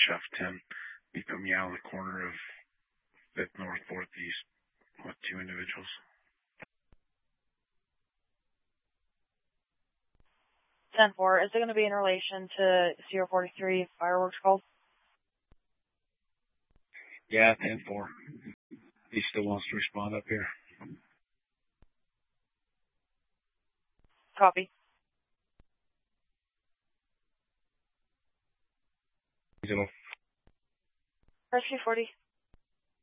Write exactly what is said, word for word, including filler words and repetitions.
Chef ten. You put me out of the corner of fifth North, fourth East with two individuals. ten four, is it going to be in relation to zero forty-three fireworks call? Yeah, ten four. He still wants to respond up here. Copy. Zero. Rescue forty.